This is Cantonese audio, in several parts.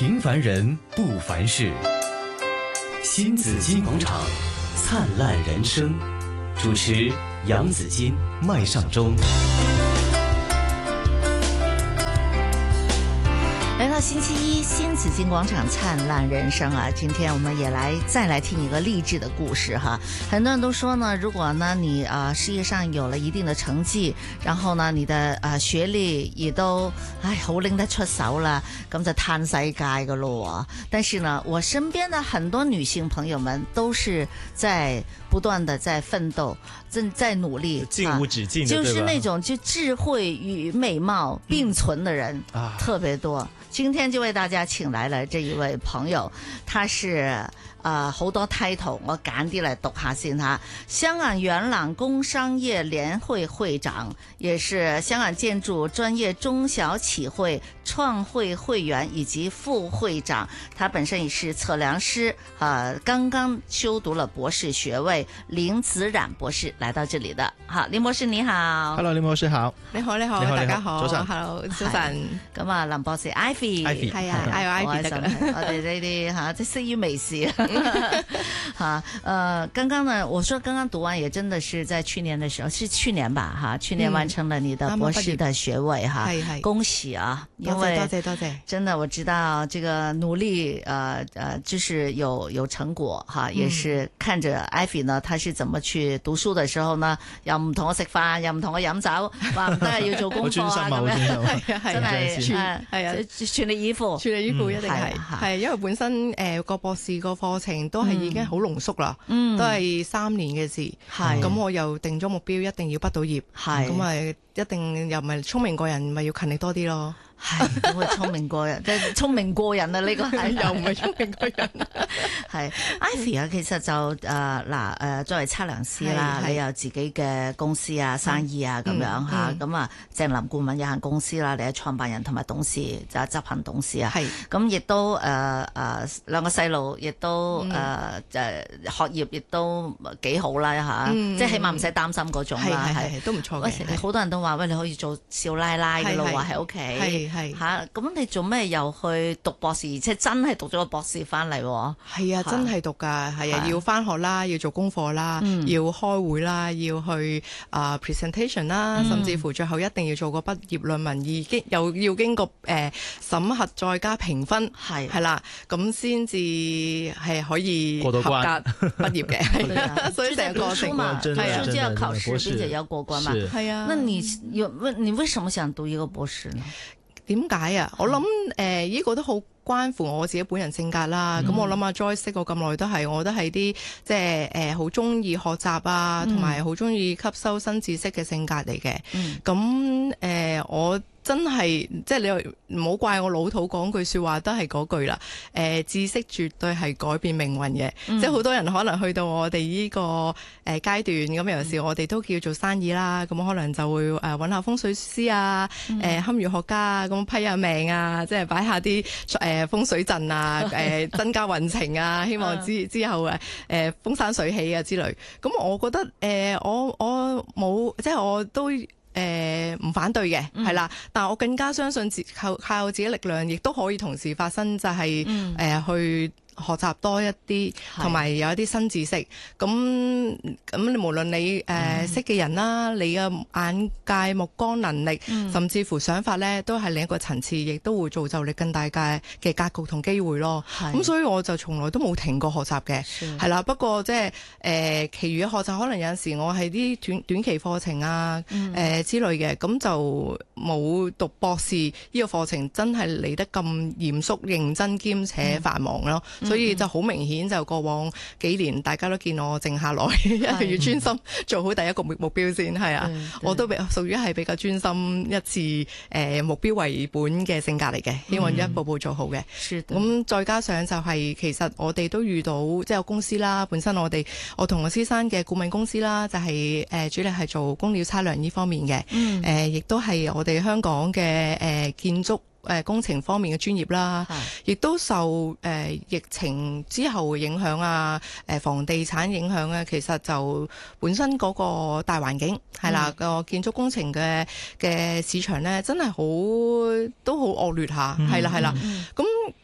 平凡人不凡事。新紫金广场，灿烂人生。主持杨紫金、麦尚中。 来到星期一，新紫金广场灿烂人生啊！今天我们也再来听一个励志的故事哈。很多人都說呢，如果呢你事業上有了一定的成績，然後呢你的學歷也都好拎得出手啦，咁就嘆世界噶咯。但是呢，我身邊的很多女性朋友們都是在不斷的在奮鬥，在努力， 進無止境的， 就是那種就智慧與美貌並存的人特別多。今天就為大家請來了這一位朋友，他是好多 title， 我揀啲嚟讀下先吓。香港元朗工商業聯會會長，也是香港建築專業中小企會創會會員以及副會長。他本身也是測量師，剛剛修讀了博士學位。林子冉博士來到這裡的，好，林博士你好。 Hello， 林博士好。 你好，大家好。早晨 ，Hello， 早晨。 咁啊，林博士 ，Ivy， 係啊，Ivy 得㗎啦。 我哋呢啲吓，即係識於微時哈，剛剛呢，我說剛剛讀完也真的是在去年的時候，是去年吧哈，去年完成了你的博士的學位哈，恭喜啊！因為多謝， 真的我知道這個努力就是有成果哈，也是看着 Ivy 呢，他是怎麼去讀書的時候呢，又唔同我食飯，又唔同我飲酒，話唔得要做功課啊咁樣，真係全力以赴， 全力以赴一定係因為本身個博士個課程都係已經好濃縮啦，都係3年嘅事，咁我又定咗目標，一定要畢到業，咁咪一定又唔係聰明過人，咪要勤力多啲咯。 係點會聰明過人？即係聰明過人啊！呢個係又唔係聰明過人。 係 Ivy 啊，其實就作為測量師啦，你有自己嘅公司啊、生意啊咁樣嚇，咁啊鄭林顧問有限公司啦，你係創辦人同埋董事，就係執行董事啊。係咁亦都兩個細路，亦都學業亦都幾好啦嚇，即係起碼唔使擔心嗰種啦，係都唔錯嘅。 好多人都話喂，你可以做少奶奶嘅咯喎，喺屋企。係嚇，咁你做咩又去讀博士？而且真係讀咗個博士翻嚟喎？ 係啊，真係讀㗎，係啊，要翻學啦，要做功課啦，要開會啦，要去presentation 啦，甚至乎最後一定要做個畢業論文，又要經過審核再加評分，係啦，咁先至係可以合格畢業嘅。所以成個過程嘛，讀書就要考試並且要過關嘛。 係啊， 那你為什麼想讀一個博士呢？ 點解啊？我諗呢個都好關乎我自己本人性格啦。咁我諗阿 Joyce 識我咁耐都係，我都係啲即係好中意學習啊，同埋好中意吸收新知識嘅性格嚟嘅。咁我真係即係你唔好怪我老土講句說話，都係嗰句啦。知識絕對係改變命運嘅。即係好多人可能去到我哋呢個階段，咁有時我哋都叫做生意啦，咁可能就會揾下風水師啊，堪輿學家啊，咁批下命啊，即係擺下啲風水陣啊，增加運程啊，希望之後風生水起啊之類。咁我覺得我冇即係我都唔反對嘅，係啦，但我更加相信靠自己力量，亦都可以同時發生，就係去學習多一啲，同埋有一啲新知識。咁你無論你識嘅人啦，你嘅眼界、目光、能力，甚至乎想法咧，都係另一個層次，亦都會造就你更大嘅格局同機會咯。咁所以我就從來都冇停過學習嘅，係啦。不過即係其餘嘅學習，可能有陣時我係啲短期課程啊，之類嘅，咁就冇讀博士呢個課程，真係嚟得咁嚴肅、認真兼且繁忙咯。所以就好明顯，就過往幾年大家都見我靜下來，一定要專心做好第一個目標先，係啊，我都屬於係比較專心一致目標為本嘅性格嚟嘅，希望一步步做好嘅。咁再加上就係其實我哋都遇到即係有公司啦，本身我同我先生嘅顧問公司啦，就係主力係做工料測量呢方面嘅，亦都係我哋香港嘅建築工程方面嘅專業啦，亦都受疫情之後影響啊，房地產影響啊，其實就本身嗰個大環境係啦，個建築工程嘅市場咧，真係都好惡劣下，係啦，咁。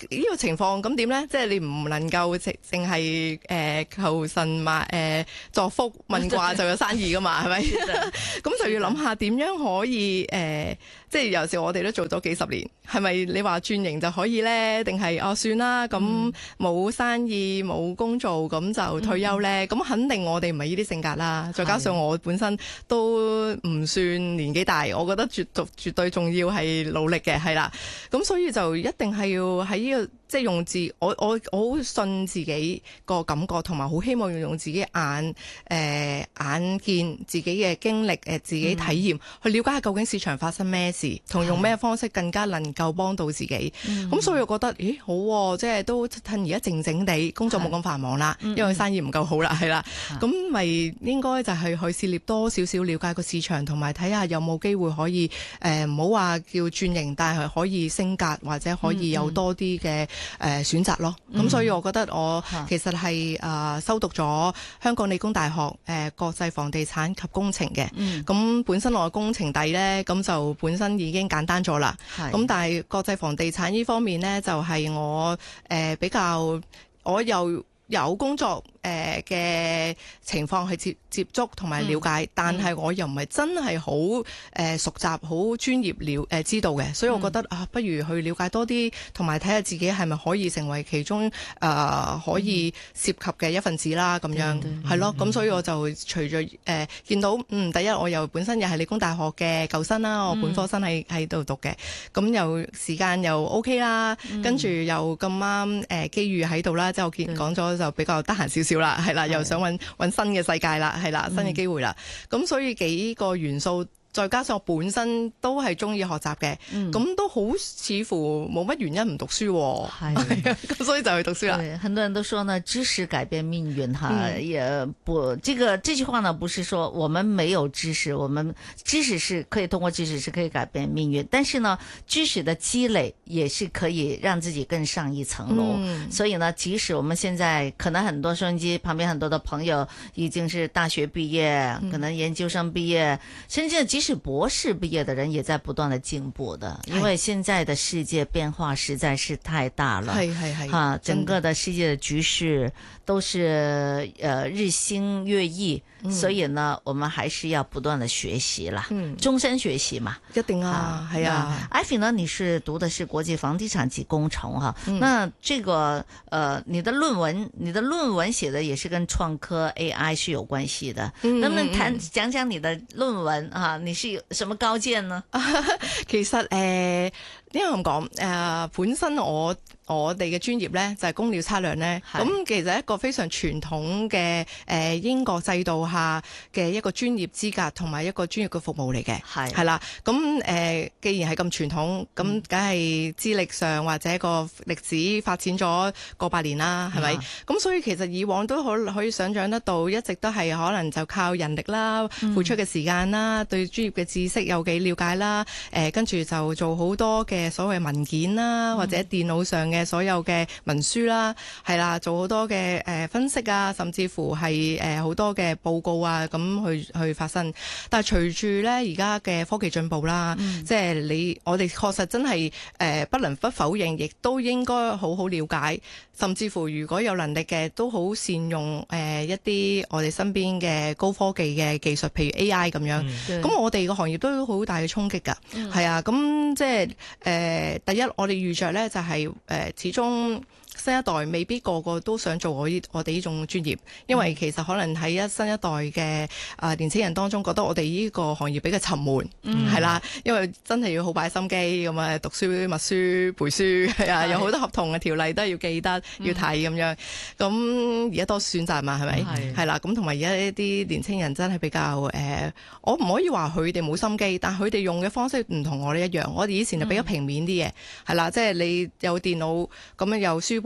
呢個情況咁點咧？即係你唔能夠淨係求神作福問卦就有生意噶嘛？係咪？咁就要諗下點樣可以即係有時我哋都做咗幾十年，係咪你話轉型就可以咧？定係算啦，咁冇生意冇工做，咁就退休咧？咁肯定我哋唔係呢啲性格啦。再加上我本身都唔算年紀大，我覺得絕對仲要係努力嘅，係啦。咁所以就一定係要喺呢個即係用我好信自己個感覺，同埋好希望要用自己眼見自己嘅經歷自己體驗去了解下究竟市場發生咩事，同用咩方式更加能夠幫到自己。咁所以我覺得咦好，即係都趁而家靜靜地工作冇咁繁忙啦，因為生意唔夠好啦，係啦。咁咪應該就係去試獵多少少了解個市場，同埋睇下有冇機會可以唔好話叫轉型，但係可以升格或者可以有多啲嘅選擇咯。咁所以我覺得我其實係修讀咗香港理工大學國際房地產及工程嘅。咁本身我嘅工程底呢，咁就本身已經簡單咗啦。咁但係國際房地產呢方面呢，就係我比較我又有工作嘅情況去接觸同埋了解，但係我又唔係真係好熟習好專業知道嘅，所以我覺得不如去了解多啲，同埋睇下自己係咪可以成為其中可以涉及嘅一份子啦，咁樣係咯。咁所以我就隨住見到第一我又本身又係理工大學嘅舊生啦，我本科生喺度讀嘅，咁又時間又 OK 啦，跟住又咁啱機遇喺度啦，即係我講咗就比較得閒少少啦，係啦，又想揾新嘅世界啦，係啦，新嘅機會啦，咁所以幾個元素。再加上我本身都係中意學習嘅，咁都好似乎冇乜原因唔讀書，咁所以就去讀書啦。 對，很多人都說呢，知識改變命運哈，也不這句話呢，不是說我們沒有知識，我們知識是可以通過知識是可以改變命運，但是呢，知識的積累也是可以讓自己更上一層樓。所以呢，即使我們現在可能很多收音機旁邊很多的朋友已經是大學畢業，可能研究生畢業，甚至即使博士畢業的人也在不斷的進步的，因為現在的世界變化實在是太大了，係整個的世界的局勢都是日新月異，所以呢，我們還是要不斷的學習啦，終身學習嘛， 一定啊，係啊。 Ivy 呢，你是讀的是國際房地產及工程哈，那這個你的論文寫的也是跟創科 AI 是有關係的，能不能講講你的論文啊？你是有什麼高見呢？ 其實因為咁講本身我哋嘅專業咧就係工料測量咧，咁其實一個非常傳統嘅英國制度下嘅一個專業資格同埋一個專業嘅服務嚟嘅，係啦。咁既然係咁傳統，咁梗係資歷上或者個歷史發展咗過百年啦，係咪？咁所以其實以往都可以想像得到，一直都係可能就靠人力啦、付出嘅時間啦、對專業嘅知識有幾了解啦，跟住就做好多嘅所謂文件啦，或者電腦上嘅所有嘅文書啦，係啦，做好多嘅分析啊，甚至乎係好多嘅報告啊，咁去發生。但係隨住咧而家嘅科技進步啦，即係我哋確實真係不能不否認，亦都應該好好了解，甚至乎如果有能力嘅，都好善用一啲我哋身邊嘅高科技嘅技術，譬如 AI 咁樣。咁我哋個行業都有好大嘅衝擊㗎，係啊，咁即係第一我哋預着咧就係始終新一代未必個個都想做我哋呢種專業，因為其實可能喺新一代嘅年輕人當中，覺得我哋呢個行業比較沉悶，係啦，因為真係要好擺心機咁啊，讀書默書背書，係啊，有好多合同嘅條例都要記得要睇咁樣。咁而家多選擇嘛，係咪？係啦，咁同埋而家一啲年輕人真係比較我唔可以話佢哋冇心機，但佢哋用嘅方式唔同我哋一樣。我哋以前就比較平面啲嘅，係啦，即係你有電腦咁樣有書本。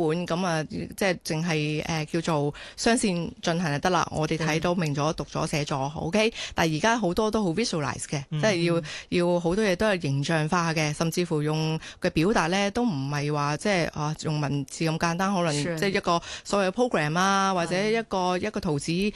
本咁啊，即係淨係叫做雙線進行就得啦。我哋睇到明咗、讀咗、寫咗 OK。但係而家好多都好 visualize 嘅，即係要好多嘢都係形象化嘅，甚至乎用嘅表達咧都唔係話即係用文字咁簡單，可能即係一個所謂嘅 program 啊，或者一個圖紙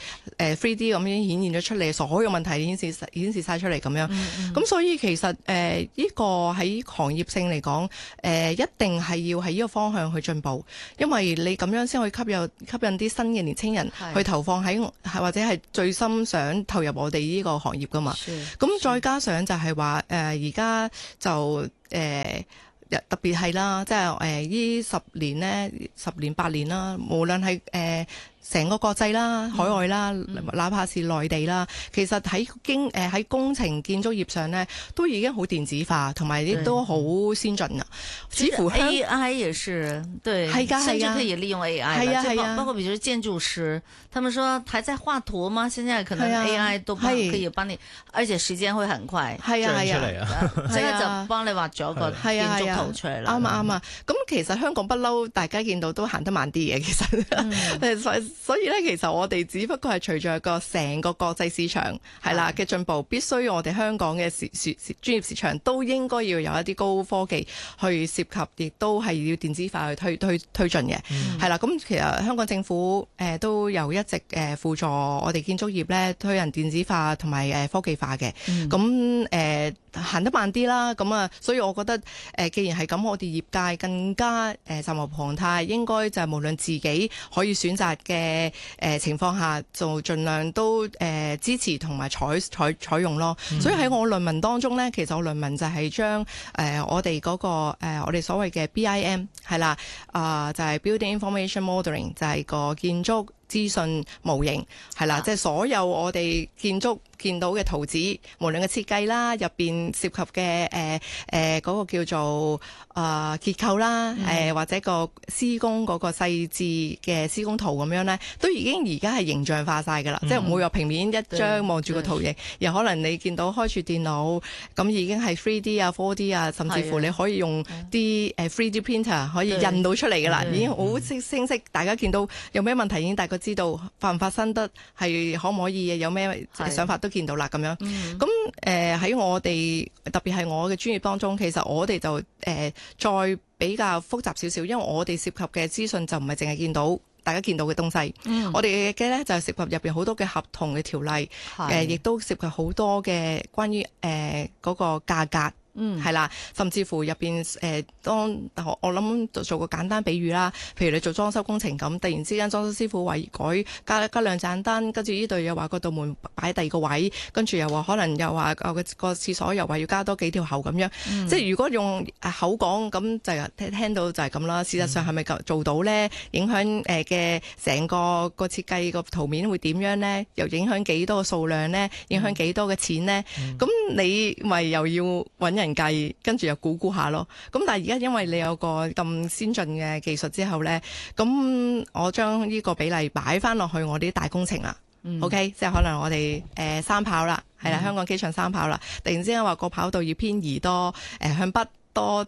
3D 咁樣顯現咗出嚟，所有問題顯示晒出嚟咁樣。咁所以其實呢個喺行業性嚟講，一定係要喺呢個方向去進步，因為你咁樣先可以吸引啲新嘅年青人去投放喺或者係最深想投入我哋呢個行業噶嘛。咁再加上就係話而家就特別係啦，即係呢10年呢，10年8年啦，無論係成個國際啦、海外啦，哪怕是內地啦，其實喺工程建築業上呢，都已經好電子化，同埋亦都好先進啦。似乎 AI 也是對， 係㗎， 甚至可以利用 AI。 係啊， 包括比如建築師，他們說還在畫圖嗎？現在可能 AI 都可以幫你，而且時間會很快。 係啊， 即刻就幫你畫咗個建築圖出嚟啦。啱啊。咁其實香港不嬲，大家見到都行得慢啲嘅，其實。所以咧，其實我哋只不過係隨着個成個國際市場係啦嘅進步，必須我哋香港嘅專業市場都應該要有一啲高科技去涉及，亦都係要電子化去推進嘅。係啦，咁其實香港政府都有一直輔助我哋建築業咧推行電子化同埋科技化嘅。咁行得慢啲啦，咁啊，所以我覺得既然係咁，我哋業界更加責無旁貸，應該就係無論自己可以選擇嘅情況下，就盡量都支持同埋採用咯。所以喺我論文當中咧，其實我論文就係將我哋嗰個我哋所謂嘅 BIM 係啦，就係 Building Information Modeling， 就係個建築資訊模型係啦，即係所有我哋建築見到嘅圖紙，無論嘅設計啦，入邊涉及嘅嗰個叫做結構啦，或者個施工嗰個細緻嘅施工圖咁樣咧，都已經而家係形象化晒㗎啦，即係唔會話平面一張望住個圖形，又可能你見到開住電腦咁已經係 3D 啊、4D 啊，甚至乎你可以用啲3D printer 可以印到出嚟㗎啦，已經好清晰，大家見到有咩問題已經大概知道發唔發生得係可唔可以，有咩想法都見到啦咁樣。咁喺我哋特別係我嘅專業當中，其實我哋就再比較複雜少少，因為我哋涉及嘅資訊就唔係淨係見到大家見到嘅東西，我哋嘅咧就係涉及入邊好多嘅合同嘅條例，亦都涉及好多嘅關於嗰個價格。係啦，甚至乎入邊當我諗做個簡單比喻啦，譬如你做裝修工程咁，突然之間裝修師傅話加兩盞燈，跟住呢度又話個道門擺第二個位，跟住又話可能又話個廁所又話要加多幾條喉咁樣，即係如果用口講咁就聽到就係咁啦。事實上係咪做到呢？影響嘅成個設計個圖面會點樣呢？又影響幾多個數量呢？影響幾多嘅錢呢？咁你咪又要揾人計，跟住又估下咯。咁但係而家因為你有個咁先進嘅技術之後呢，咁我將呢個比例擺翻落去我啲大工程啦。OK， 即係可能我哋三跑啦，係啦，香港機場三跑啦，突然之間話個跑道要偏移多向北多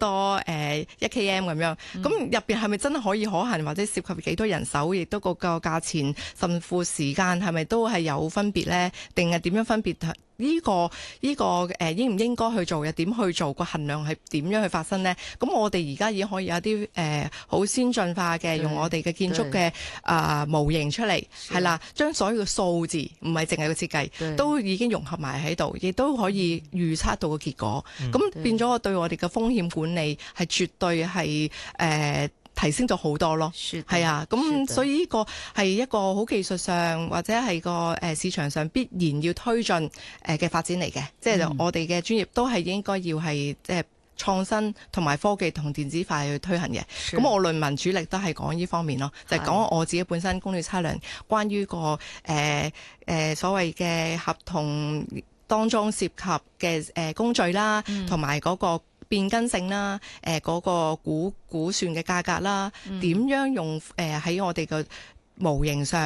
1 km 咁樣，咁入邊係咪真係可以可行，或者涉及幾多人手，亦都個價錢甚至時間係咪都係有分別呢？定係點樣分別？呢個應唔應該去做，又點去做，個衡量係點樣去發生呢？咁我哋而家已經可以有啲好先進化嘅，用我哋嘅建築嘅模型出嚟，係啦，將所有嘅數字唔係淨係個設計，都已經融合埋喺度，亦都可以預測到個結果。咁變咗我對我哋嘅風險管理係絕對係提升咗好多咯，係啊，咁所以呢個係一個好技術上或者係個市場上必然要推進嘅發展嚟嘅，即係我哋嘅專業都係應該要係即係創新同埋科技同電子化去推行嘅。咁我論文主力都係講呢方面咯，就係講我自己本身工業測量關於個所謂嘅合同當中涉及嘅工序啦，同埋嗰個變更性啦，嗰個估算嘅價格啦，點樣用喺我哋嘅模型上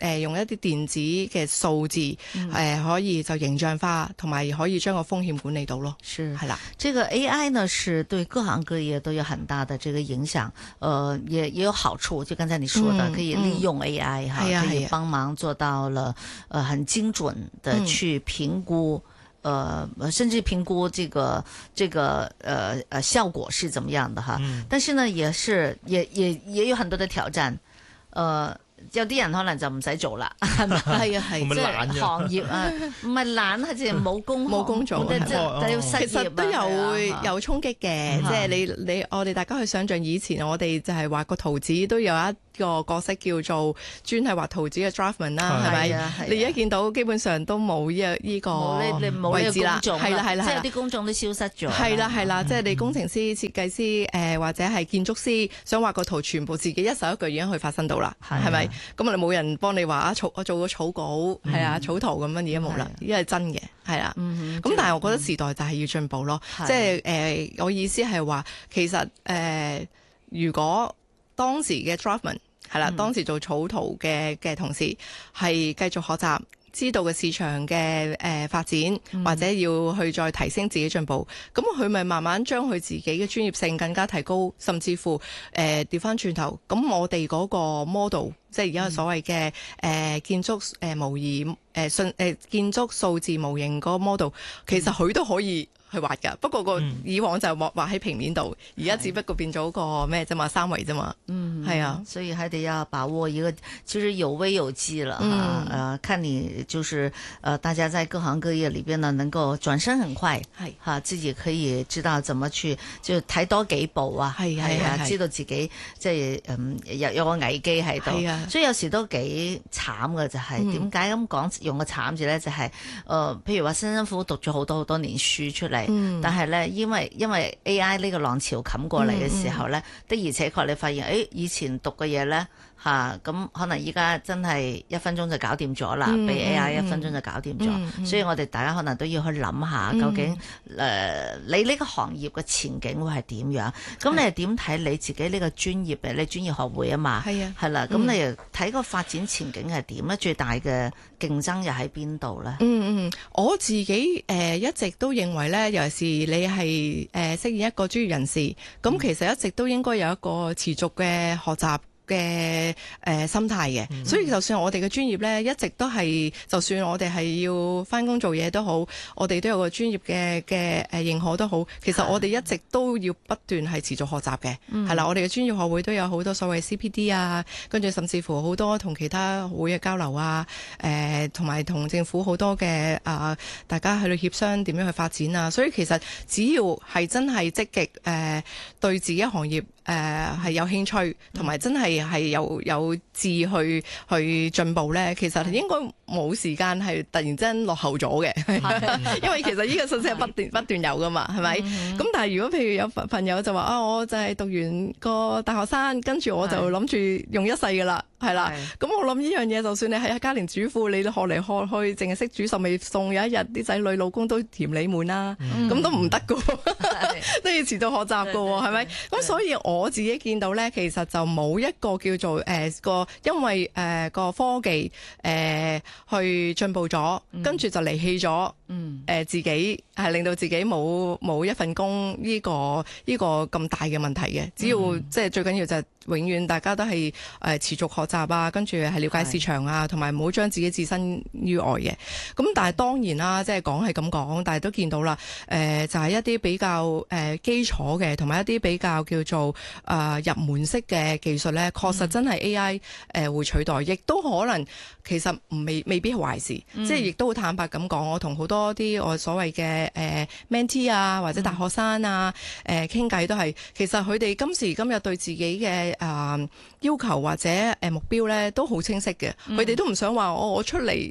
用一啲電子嘅數字可以就形象化，同埋可以將個風險管理到咯。係啦， 這個 AI 呢是對各行各業都有很大的這個影響，也有好處。就剛才你說的，可以利用 AI 可以幫忙做到了很精準的去評估。甚至評估這個效果是怎麼樣的哈，但是呢，也有很多的挑戰，有啲人可能就唔使做啦，係咪？係啊係，即係行業啊，唔係懶，係淨係冇工做，即係要失業。 其實都有衝擊嘅，即係我哋大家去想象以前我哋就係畫個圖紙都有一個角色叫做專係畫圖紙嘅 draftman 啦，係咪？你而家見到基本上都冇呢個位置啦，係啦， 即係啲公眾都消失咗。 係啦，即係你工程師、設計師或者係建築師想畫個圖，全部自己一手一腳已經可以發生到啦，係咪？咁你冇人幫你話我做個草稿，係啊，草圖咁樣而家冇啦，呢個係真嘅，係啦。咁但係我覺得時代就係要進步咯，即係我意思係話，其實如果當時嘅 draftman 係啦，當時做草圖嘅同事係繼續學習，知道嘅市場嘅發展，或者要去再提升自己進步，咁佢咪慢慢將佢自己嘅專業性更加提高，甚至乎調翻轉頭，咁我哋嗰個 model， 即係而家所謂嘅建築模擬建築數字模型嗰個 model， 其實佢都可以去畫㗎，不過個以往就畫喺平面度，而家只不過變咗個咩啫嘛，3維啫嘛，係啊， 所以還得要把握一個，其實有危有機了哈，看你就是大家在各行各業裏邊呢，能夠轉身很快，係哈，自己可以知道怎麼去，就睇多幾步啊，係啊，知道自己即係有個危機喺度，所以有時都幾慘嘅，就係點解咁講用個慘字咧，就係譬如話辛辛苦苦讀咗好多年書出嚟。但係咧，因為 AI 呢個浪潮冚過嚟嘅時候咧，的而且確你發現，以前讀嘅嘢咧咁可能依家真係1分鐘就搞掂咗啦，俾 AI 1分鐘就搞掂咗，所以我哋大家可能都要去諗下，究竟你呢個行業嘅前景會係點樣？咁你係點睇你自己呢個專業嘅？你專業學會啊嘛，係啦，咁你又睇個發展前景係點咧？最大嘅競爭又喺邊度咧？ 我自己一直都認為咧，尤其是你係飾演一個專業人士，咁其實一直都應該有一個持續嘅學習嘅心態嘅，所以就算我哋嘅專業咧，一直都係，就算我哋係要返工做嘢都好，我哋都有個專業嘅認可都好，其實我哋一直都要不斷係持續學習嘅，係啦，我哋嘅專業學會都有好多所謂 CPD 啊，跟住甚至乎好多同其他會嘅交流啊，同埋同政府好多嘅大家去到協商點樣去發展啊，所以其實只要係真係積極對自己行業係有興趣，同埋真係有志去進步咧，其實應該冇時間係突然之間落後咗嘅，因為其實呢個信息係不斷有噶嘛，係咪？咁但係如果譬如有朋友就話我就係讀完個大學生，跟住我就諗住用一世噶啦，係啦。咁我諗呢樣嘢，就算你係家庭主婦，你學嚟學去，淨係識煮十味餸，有一日啲仔女老公都嫌你悶啦，咁都唔得噶，都要持續學習噶，係咪？咁所以我自己見到咧，其實就冇一個叫做因為個科技去進步咗，跟住就離棄咗自己，係令到自己冇一份工呢個咁大嘅問題嘅。只要即係最緊要就係永遠大家都係持續學習啊，跟住係了解市場啊，同埋唔好將自己置身於外嘅。咁但係當然啦，即係講係咁講，但係都見到啦，就係一啲比較基礎嘅，同埋一啲比較叫做入門式嘅技術咧，確實真係 AI 會取代，亦都可能其實未必係壞事，即係亦都好坦白咁講，我同好多啲我所謂嘅mentee 啊，或者大學生啊傾偈都係，其實佢哋今時今日對自己嘅要求或者目標咧都好清晰嘅，佢哋都唔想話我出嚟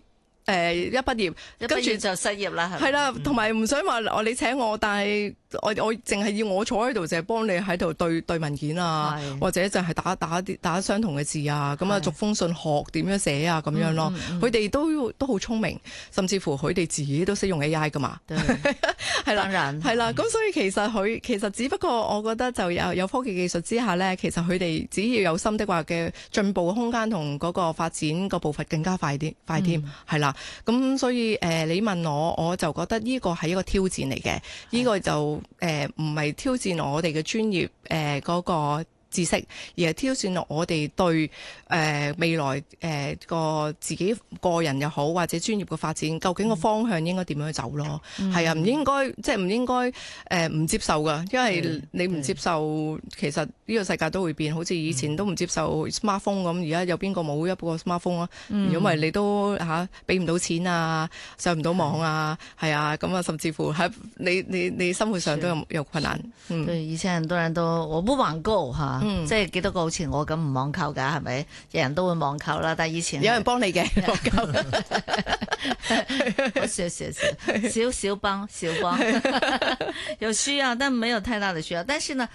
一畢業， 跟住就失業啦， 係啦，同埋唔想話你請我，但係我淨係要我坐喺度，淨係幫你喺度對文件啊，或者就係打相同嘅字啊，咁啊逐封信學點樣寫啊咁樣咯。佢哋都好聰明，甚至乎佢哋自己都識用 AI 噶嘛。係啦，係啦，咁所以其實只不過我覺得就有科技技術之下咧，其實佢哋只要有心的話嘅進步嘅空間同嗰個發展個步伐更加快添，係啦。咁所以你問我就覺得呢個係一個挑戰嚟嘅，呢個就唔係挑戰我哋嘅專業嗰個知識，而係挑戰我哋對未來個自己個人又好或者專業嘅發展，究竟個方向應該點樣去走咯？係啊，唔應該唔接受噶，因為你唔接受，其實呢個世界都會變，好似以前都唔接受 smartphone 咁，而家有邊個冇一個 smartphone 啊？因為你都俾唔到錢啊，上唔到網啊，係啊，咁啊，甚至乎喺你生活上都有困難。 對，以前很多人都我不網購嚇。即係幾多個好似我咁唔網購㗎，係咪？人人都會網購啦，但係以前有人幫你嘅網購， 小幫，有需要，但沒有太大的需要。但是呢，